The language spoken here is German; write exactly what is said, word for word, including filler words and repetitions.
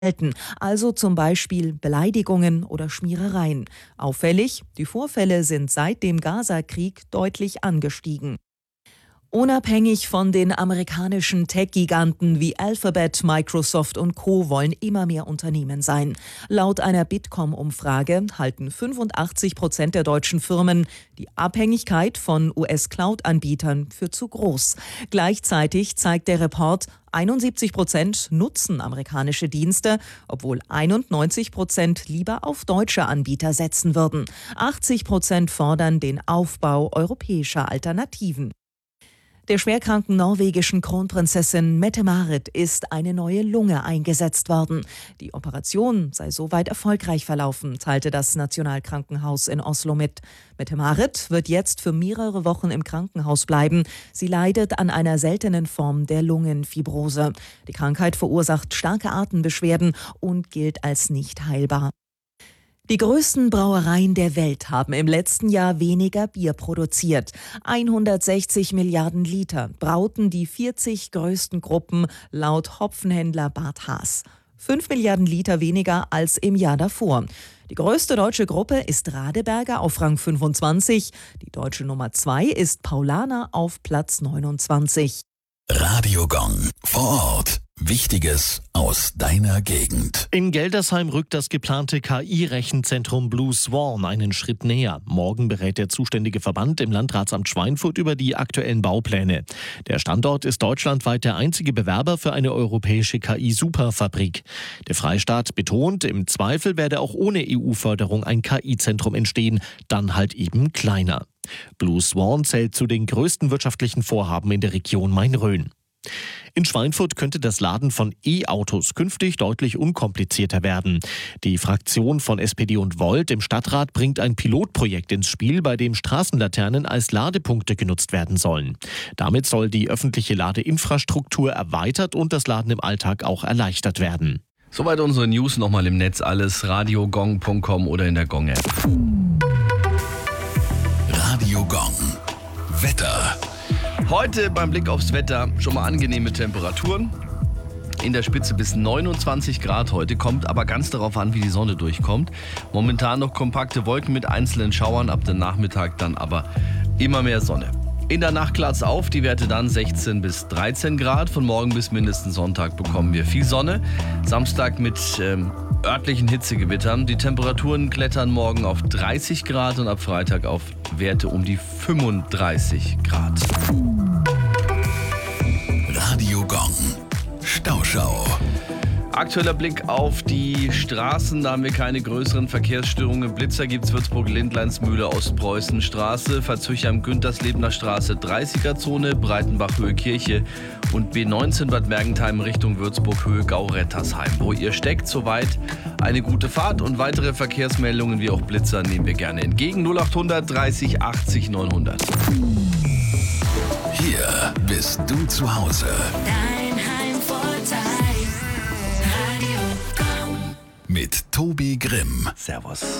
selten, also zum Beispiel Beleidigungen oder Schmierereien. Auffällig, die Vorfälle sind seit dem Gaza-Krieg deutlich angestiegen. Unabhängig von den amerikanischen Tech-Giganten wie Alphabet, Microsoft und Co. wollen immer mehr Unternehmen sein. Laut einer Bitkom-Umfrage halten fünfundachtzig Prozent der deutschen Firmen die Abhängigkeit von U S-Cloud-Anbietern für zu groß. Gleichzeitig zeigt der Report, einundsiebzig Prozent nutzen amerikanische Dienste, obwohl einundneunzig Prozent lieber auf deutsche Anbieter setzen würden. achtzig Prozent fordern den Aufbau europäischer Alternativen. Der schwerkranken norwegischen Kronprinzessin Mette-Marit ist eine neue Lunge eingesetzt worden. Die Operation sei soweit erfolgreich verlaufen, teilte das Nationalkrankenhaus in Oslo mit. Mette-Marit wird jetzt für mehrere Wochen im Krankenhaus bleiben. Sie leidet an einer seltenen Form der Lungenfibrose. Die Krankheit verursacht starke Atembeschwerden und gilt als nicht heilbar. Die größten Brauereien der Welt haben im letzten Jahr weniger Bier produziert. hundertsechzig Milliarden Liter brauten die vierzig größten Gruppen laut Hopfenhändler Bart Haas. fünf Milliarden Liter weniger als im Jahr davor. Die größte deutsche Gruppe ist Radeberger auf Rang fünfundzwanzig. Die deutsche Nummer zwei ist Paulaner auf Platz neunundzwanzig. Radio Gong vor Ort. Wichtiges aus deiner Gegend. In Geldersheim rückt das geplante K I-Rechenzentrum Blue Swan einen Schritt näher. Morgen berät der zuständige Verband im Landratsamt Schweinfurt über die aktuellen Baupläne. Der Standort ist deutschlandweit der einzige Bewerber für eine europäische K I-Superfabrik. Der Freistaat betont, im Zweifel werde auch ohne E U-Förderung ein K I-Zentrum entstehen, dann halt eben kleiner. Blue Swan zählt zu den größten wirtschaftlichen Vorhaben in der Region Main-Rhön. In Schweinfurt könnte das Laden von E-Autos künftig deutlich unkomplizierter werden. Die Fraktion von S P D und Volt im Stadtrat bringt ein Pilotprojekt ins Spiel, bei dem Straßenlaternen als Ladepunkte genutzt werden sollen. Damit soll die öffentliche Ladeinfrastruktur erweitert und das Laden im Alltag auch erleichtert werden. Soweit unsere News, nochmal im Netz alles, radiogong punkt com oder in der Gong-App. Radio Gong. Wetter. Heute beim Blick aufs Wetter schon mal angenehme Temperaturen. In der Spitze bis neunundzwanzig Grad heute, kommt aber ganz darauf an, wie die Sonne durchkommt. Momentan noch kompakte Wolken mit einzelnen Schauern, ab dem Nachmittag dann aber immer mehr Sonne. In der Nacht klaart's auf, die Werte dann sechzehn bis dreizehn Grad. Von morgen bis mindestens Sonntag bekommen wir viel Sonne. Samstag mit ähm, örtlichen Hitzegewittern. Die Temperaturen klettern morgen auf dreißig Grad und ab Freitag auf Werte um die fünfunddreißig Grad. Radio Gong. Stauschau. Aktueller Blick auf die Straßen, da haben wir keine größeren Verkehrsstörungen. Blitzer gibt's Würzburg-Lindleinsmühle, Ostpreußenstraße, Verzüchheim-Günterslebener Straße, dreißiger-Zone, Breitenbach-Höhe Kirche und B neunzehn Bad Mergentheim Richtung Würzburg-Höhe Gau-Rettersheim. Wo ihr steckt, soweit eine gute Fahrt und weitere Verkehrsmeldungen wie auch Blitzer nehmen wir gerne entgegen. null achthundert dreißig achtzig neunhundert. Hier bist du zu Hause. Dein Heimvorteil. Radio Gong. Mit Tobi Grimm. Servus.